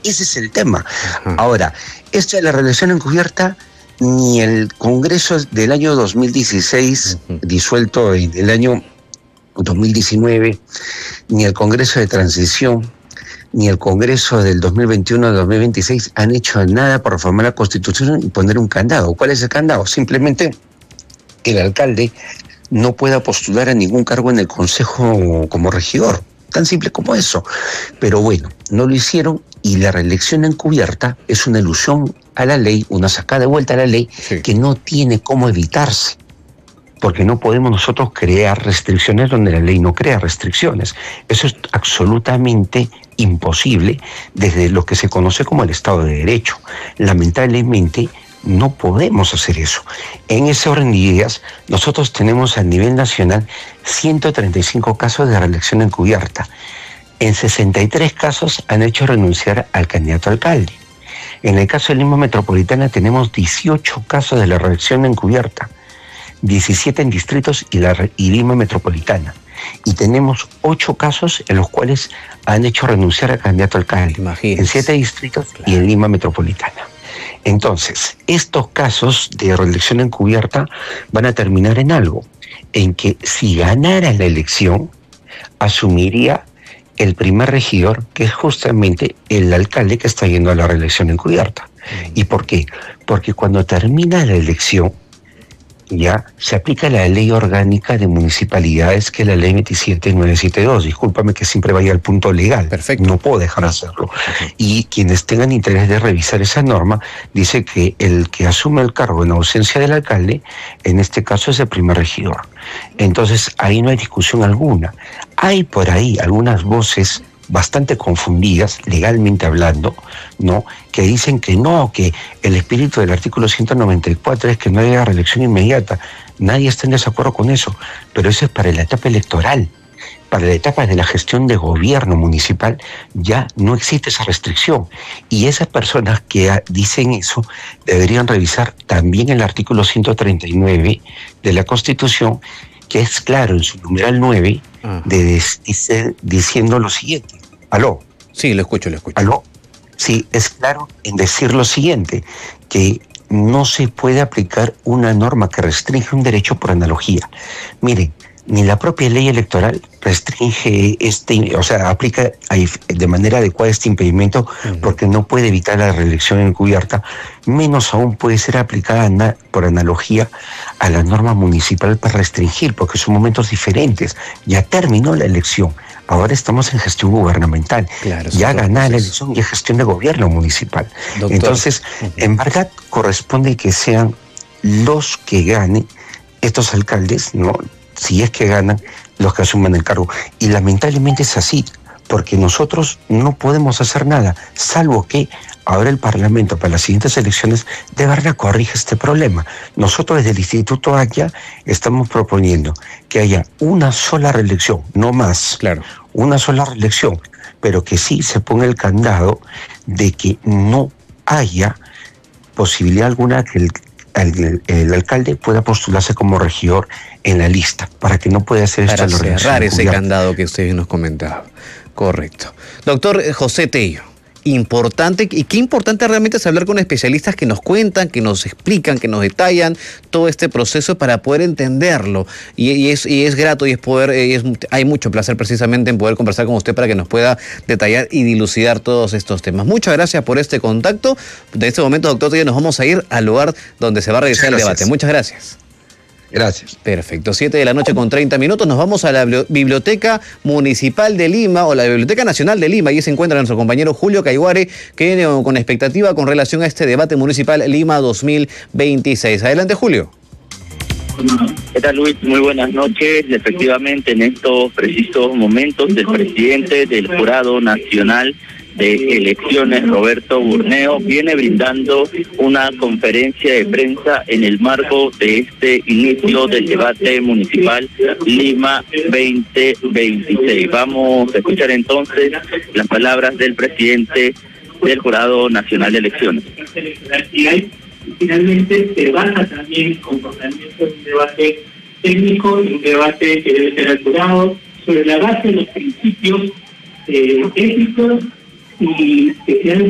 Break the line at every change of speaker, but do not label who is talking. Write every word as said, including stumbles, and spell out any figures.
Ese es el tema. Ajá. Ahora, esto de la reelección encubierta, ni el Congreso del año dos mil dieciséis, uh-huh. disuelto en el año dos mil diecinueve, ni el Congreso de Transición, ni el Congreso del dos mil veintiuno al dos mil veintiséis han hecho nada por reformar la Constitución y poner un candado. ¿Cuál es el candado? Simplemente que el alcalde no pueda postular a ningún cargo en el Consejo como regidor. Tan simple como eso. Pero bueno, no lo hicieron y la reelección encubierta es una ilusión a la ley, una sacada de vuelta a la ley, sí, que no tiene cómo evitarse. Porque no podemos nosotros crear restricciones donde la ley no crea restricciones. Eso es absolutamente imposible desde lo que se conoce como el Estado de Derecho. Lamentablemente, no podemos hacer eso. En ese orden de ideas, nosotros tenemos a nivel nacional ciento treinta y cinco casos de reelección encubierta. En sesenta y tres casos han hecho renunciar al candidato a alcalde. En el caso de Lima Metropolitana tenemos dieciocho casos de la reelección encubierta, diecisiete en distritos y, la, y Lima Metropolitana. Y tenemos ocho casos en los cuales han hecho renunciar al candidato a alcalde. Imagínese. En siete distritos, claro, y en Lima Metropolitana. Entonces, estos casos de reelección encubierta van a terminar en algo, en que si ganara la elección, asumiría el primer regidor, que es justamente el alcalde que está yendo a la reelección encubierta. Mm. ¿Y por qué? Porque cuando termina la elección, ya se aplica la ley orgánica de municipalidades, que es la ley veintisiete mil novecientos setenta y dos. Discúlpame que siempre vaya al punto legal. Perfecto. No puedo dejar de hacerlo. Uh-huh. Y quienes tengan interés de revisar esa norma, dice que el que asume el cargo en ausencia del alcalde, en este caso es el primer regidor. Entonces, ahí no hay discusión alguna. Hay por ahí algunas voces bastante confundidas, legalmente hablando, ¿no?, que dicen que no, que el espíritu del artículo ciento noventa y cuatro es que no haya reelección inmediata. Nadie está en desacuerdo con eso, pero eso es para la etapa electoral. Para la etapa de la gestión de gobierno municipal ya no existe esa restricción. Y esas personas que dicen eso deberían revisar también el artículo ciento treinta y nueve de la Constitución, que es claro en su numeral nueve, uh-huh, de dice, diciendo lo siguiente. ¿Aló?
Sí, lo escucho, lo escucho.
¿Aló? Sí, es claro en decir lo siguiente, que no se puede aplicar una norma que restringe un derecho por analogía. Miren, ni la propia ley electoral restringe este, o sea, aplica de manera adecuada este impedimento, uh-huh, porque no puede evitar la reelección encubierta, menos aún puede ser aplicada na, por analogía a la norma municipal para restringir, porque son momentos diferentes. Ya terminó la elección, ahora estamos en gestión gubernamental, claro, ya ganar la elección y es gestión de gobierno municipal. Doctor. Entonces, uh-huh, en verdad corresponde que sean los que ganen, estos alcaldes, ¿no?, si es que ganan, los que asuman el cargo. Y lamentablemente es así, porque nosotros no podemos hacer nada, salvo que ahora el Parlamento para las siguientes elecciones de verdad corrija este problema. Nosotros desde el Instituto Akia estamos proponiendo que haya una sola reelección, no más, claro, una sola reelección, pero que sí se ponga el candado de que no haya posibilidad alguna que el El, el alcalde pueda postularse como regidor en la lista, para que no pueda hacer esto.
Para cerrar ese candado que usted nos comentaba. Correcto. Doctor José Tello, importante, y qué importante realmente es hablar con especialistas que nos cuentan, que nos explican, que nos detallan todo este proceso para poder entenderlo. Y, y, es, y es grato y es poder, y es, hay mucho placer precisamente en poder conversar con usted para que nos pueda detallar y dilucidar todos estos temas. Muchas gracias por este contacto. De este momento, doctor Tello, nos vamos a ir al lugar donde se va a realizar el debate. Muchas gracias.
Gracias.
Perfecto. siete de la noche con treinta minutos. Nos vamos a la Biblioteca Municipal de Lima o la Biblioteca Nacional de Lima. Allí se encuentra nuestro compañero Julio Caiguare, que viene con expectativa con relación a este debate municipal Lima dos mil veintiséis. Adelante, Julio.
¿Qué tal, Luis? Muy buenas noches. Efectivamente, en estos precisos momentos, el presidente del Jurado Nacional de Elecciones, Roberto Burneo, viene brindando una conferencia de prensa en el marco de este inicio del debate municipal Lima veinte veintiséis. Vamos a escuchar entonces las palabras del presidente del Jurado Nacional de Elecciones.
Finalmente se basa también el comportamiento de un debate técnico y un debate que debe ser acurado sobre la base de los principios eh, éticos y que sean